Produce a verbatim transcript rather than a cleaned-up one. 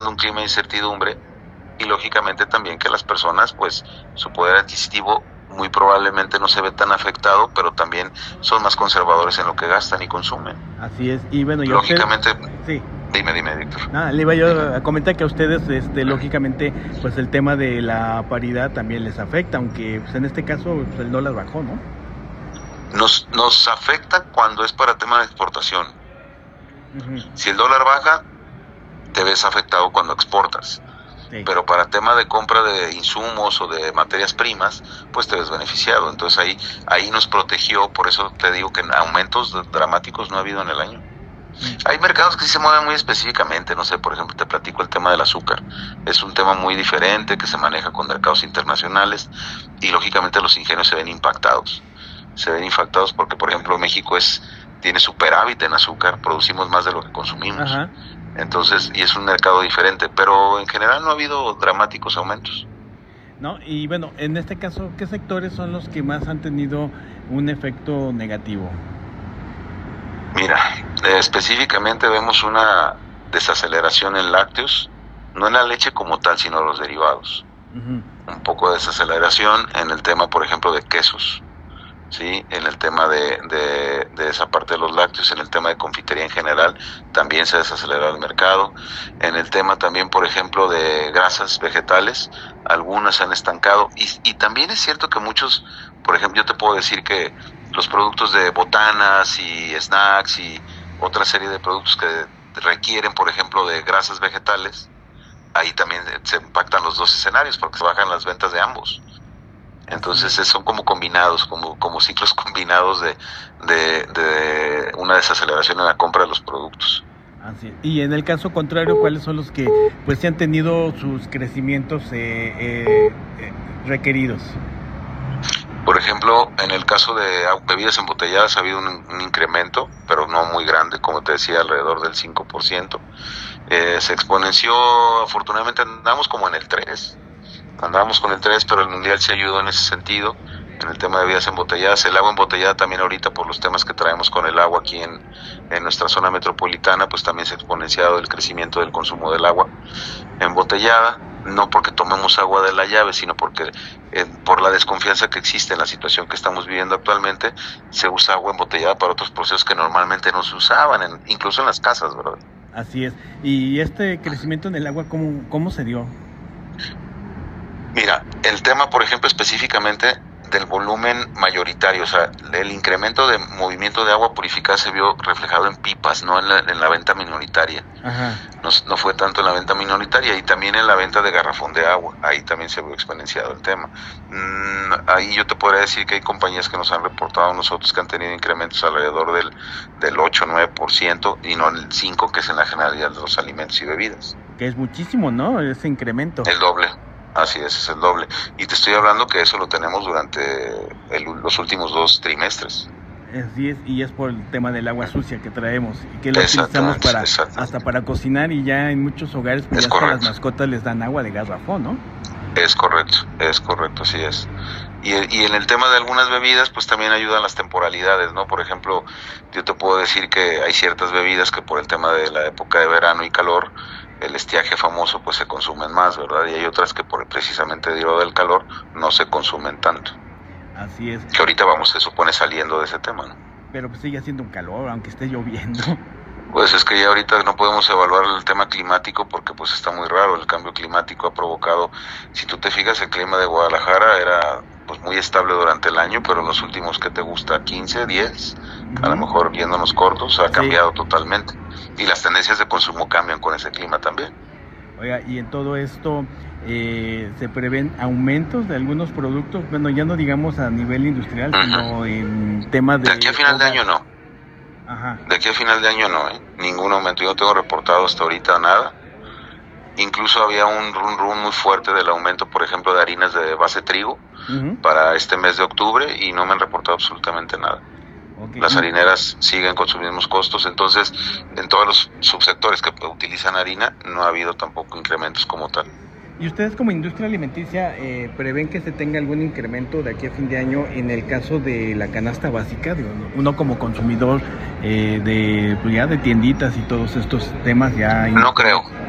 un clima de incertidumbre y lógicamente también que las personas, pues su poder adquisitivo muy probablemente no se ve tan afectado, pero también son más conservadores en lo que gastan y consumen. Así es, y bueno, y Lógicamente, usted, sí. Dime, dime, Víctor. Nada, le iba yo Dime. a comentar que a ustedes, este, lógicamente, pues el tema de la paridad también les afecta, aunque pues, en este caso pues, el dólar bajó, ¿no? Nos, nos afecta cuando es para tema de exportación. Uh-huh. Si el dólar baja, te ves afectado cuando exportas. Sí. Pero para tema de compra de insumos o de materias primas, pues te ves beneficiado. Entonces ahí, ahí nos protegió, por eso te digo que aumentos dramáticos no ha habido en el año. Hay mercados que sí se mueven muy específicamente, no sé, por ejemplo, te platico el tema del azúcar. Es un tema muy diferente que se maneja con mercados internacionales y lógicamente los ingenios se ven impactados. Se ven impactados porque, por ejemplo, México es tiene superávit en azúcar, producimos más de lo que consumimos. Ajá. Entonces, y es un mercado diferente, pero en general no ha habido dramáticos aumentos. No, y bueno, en este caso, ¿qué sectores son los que más han tenido un efecto negativo? Mira, eh, específicamente vemos una desaceleración en lácteos, no en la leche como tal, sino los derivados. Uh-huh. Un poco de desaceleración en el tema, por ejemplo, de quesos, ¿sí? En el tema de, de, de esa parte de los lácteos, en el tema de confitería en general, también se desacelera el mercado. En el tema también, por ejemplo, de grasas vegetales, algunas se han estancado. Y, y también es cierto que muchos, por ejemplo, yo te puedo decir que los productos de botanas y snacks y otra serie de productos que requieren, por ejemplo, de grasas vegetales, ahí también se impactan los dos escenarios porque se bajan las ventas de ambos. Entonces son como combinados, como, como ciclos combinados de, de, de una desaceleración en la compra de los productos. Así. Y en el caso contrario, ¿cuáles son los que pues sí han tenido sus crecimientos eh, eh, eh, requeridos? Por ejemplo, en el caso de bebidas embotelladas ha habido un, un incremento, pero no muy grande, como te decía, alrededor del cinco por ciento. Eh, se exponenció, afortunadamente andamos como en el tres por ciento. Andábamos con el tres, pero el mundial se ayudó en ese sentido, en el tema de bebidas embotelladas. El agua embotellada también ahorita por los temas que traemos con el agua aquí en, en nuestra zona metropolitana, pues también se ha exponenciado el crecimiento del consumo del agua embotellada, no porque tomemos agua de la llave, sino porque eh, por la desconfianza que existe en la situación que estamos viviendo actualmente, se usa agua embotellada para otros procesos que normalmente no se usaban, en, incluso en las casas, ¿verdad? Así es. ¿Y este crecimiento en el agua cómo, cómo se dio? Mira, el tema, por ejemplo, específicamente del volumen mayoritario, o sea, el incremento de movimiento de agua purificada se vio reflejado en pipas, no en la, en la venta minoritaria. Ajá. No, no fue tanto en la venta minoritaria y también en la venta de garrafón de agua, ahí también se vio exponenciado el tema. Mm, ahí yo te podría decir que hay compañías que nos han reportado a nosotros que han tenido incrementos alrededor del, del ocho o nueve por ciento y no el cinco por ciento que es en la generalidad de los alimentos y bebidas. Que es muchísimo, ¿no? Ese incremento. El doble. Así es, es el doble. Y te estoy hablando que eso lo tenemos durante el, los últimos dos trimestres. Así es, y es por el tema del agua sucia que traemos y que lo utilizamos para hasta para cocinar y ya en muchos hogares pues ya hasta las mascotas les dan agua de garrafón, ¿no? Es correcto, es correcto, así es. Y, y en el tema de algunas bebidas, pues también ayudan las temporalidades, ¿no? Por ejemplo, yo te puedo decir que hay ciertas bebidas que por el tema de la época de verano y calor, el estiaje famoso, pues se consumen más, ¿verdad? Y hay otras que por precisamente debido del calor no se consumen tanto. Así es. Que ahorita vamos, se supone, saliendo de ese tema, ¿no? Pero pues sigue haciendo un calor, aunque esté lloviendo. Pues es que ya ahorita no podemos evaluar el tema climático porque pues está muy raro, el cambio climático ha provocado, si tú te fijas, el clima de Guadalajara era pues muy estable durante el año, pero en los últimos, ¿qué te gusta? quince, diez, uh-huh. A lo mejor viéndonos cortos, ha sí. cambiado totalmente. Y las tendencias de consumo cambian con ese clima también. Oiga, y en todo esto eh, se prevén aumentos de algunos productos, bueno, ya no digamos a nivel industrial, uh-huh. sino en temas de... De aquí a final de año no. Ajá. De aquí a final de año no, ¿eh? Ningún aumento. Yo no tengo reportado hasta ahorita nada. Incluso había un run run muy fuerte del aumento, por ejemplo, de harinas de base trigo uh-huh. para este mes de octubre y no me han reportado absolutamente nada. Okay. Las harineras siguen con sus mismos costos, entonces en todos los subsectores que utilizan harina no ha habido tampoco incrementos como tal. ¿Y ustedes como industria alimenticia eh, prevén que se tenga algún incremento de aquí a fin de año en el caso de la canasta básica? Digo, uno como consumidor eh, de, pues ya de tienditas y todos estos temas ya... No creo.